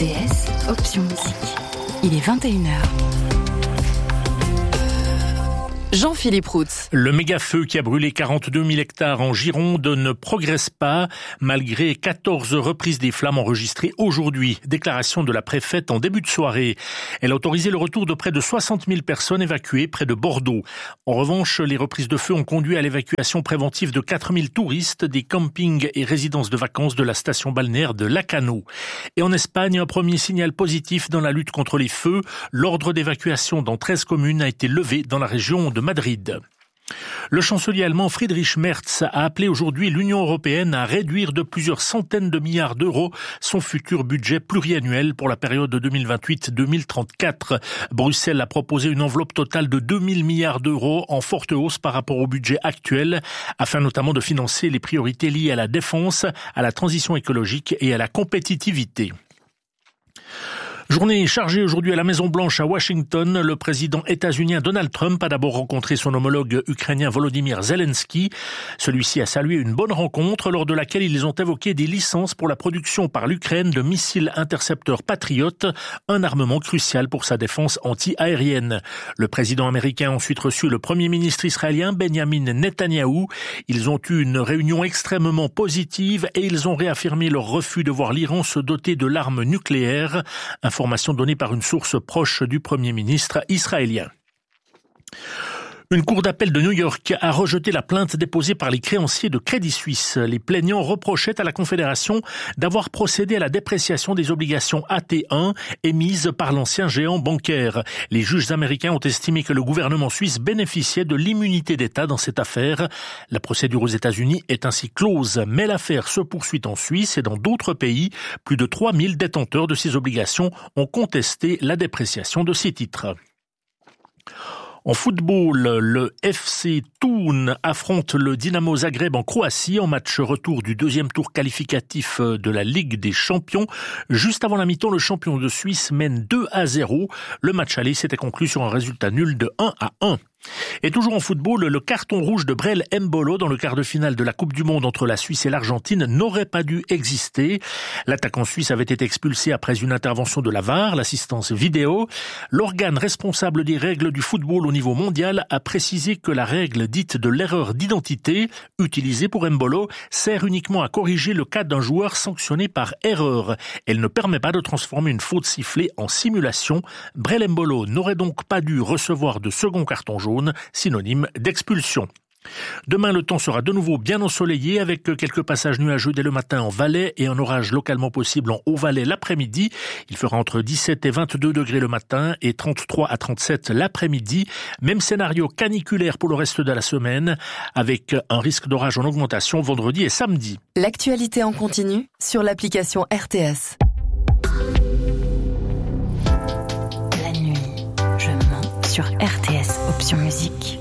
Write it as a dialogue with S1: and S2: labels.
S1: RTS, option musique. Il est 21h. Jean-Philippe Routz.
S2: Le méga-feu qui a brûlé 42 000 hectares en Gironde ne progresse pas, malgré 14 reprises des flammes enregistrées aujourd'hui. Déclaration de la préfète en début de soirée. Elle a autorisé le retour de près de 60 000 personnes évacuées près de Bordeaux. En revanche, les reprises de feu ont conduit à l'évacuation préventive de 4 000 touristes des campings et résidences de vacances de la station balnéaire de Lacano. Et en Espagne, un premier signal positif dans la lutte contre les feux. L'ordre d'évacuation dans 13 communes a été levé dans la région de Madrid. Le chancelier allemand Friedrich Merz a appelé aujourd'hui l'Union européenne à réduire de plusieurs centaines de milliards d'euros son futur budget pluriannuel pour la période 2028-2034. Bruxelles a proposé une enveloppe totale de 2 000 milliards d'euros en forte hausse par rapport au budget actuel, afin notamment de financer les priorités liées à la défense, à la transition écologique et à la compétitivité. Journée chargée aujourd'hui à la Maison-Blanche à Washington. Le président états-unien Donald Trump a d'abord rencontré son homologue ukrainien Volodymyr Zelensky. Celui-ci a salué une bonne rencontre lors de laquelle ils ont évoqué des licences pour la production par l'Ukraine de missiles intercepteurs Patriot, un armement crucial pour sa défense anti-aérienne. Le président américain a ensuite reçu le premier ministre israélien Benjamin Netanyahou. Ils ont eu une réunion extrêmement positive et ils ont réaffirmé leur refus de voir l'Iran se doter de l'arme nucléaire. Information donnée par une source proche du Premier ministre israélien. Une cour d'appel de New York a rejeté la plainte déposée par les créanciers de Crédit Suisse. Les plaignants reprochaient à la Confédération d'avoir procédé à la dépréciation des obligations AT1 émises par l'ancien géant bancaire. Les juges américains ont estimé que le gouvernement suisse bénéficiait de l'immunité d'État dans cette affaire. La procédure aux États-Unis est ainsi close, mais l'affaire se poursuit en Suisse et dans d'autres pays. Plus de 3 000 détenteurs de ces obligations ont contesté la dépréciation de ces titres. En football, le FC Thun affronte le Dinamo Zagreb en Croatie en match retour du deuxième tour qualificatif de la Ligue des Champions. Juste avant la mi-temps, le champion de Suisse mène 2-0. Le match aller s'était conclu sur un résultat nul de 1-1. Et toujours en football, le carton rouge de Brel Embolo dans le quart de finale de la Coupe du Monde entre la Suisse et l'Argentine n'aurait pas dû exister. L'attaquant suisse avait été expulsé après une intervention de la VAR, l'assistance vidéo. L'organe responsable des règles du football au niveau mondial a précisé que la règle dite de l'erreur d'identité, utilisée pour Embolo, sert uniquement à corriger le cas d'un joueur sanctionné par erreur. Elle ne permet pas de transformer une faute sifflée en simulation. Brel Embolo n'aurait donc pas dû recevoir de second carton jaune, synonyme d'expulsion. Demain, le temps sera de nouveau bien ensoleillé avec quelques passages nuageux dès le matin en Valais et un orage localement possible en Haut-Valais l'après-midi. Il fera entre 17 et 22 degrés le matin et 33 à 37 l'après-midi. Même scénario caniculaire pour le reste de la semaine avec un risque d'orage en augmentation vendredi et samedi.
S1: L'actualité en continu sur l'application RTS. La nuit, je mens sur RTS, option musique.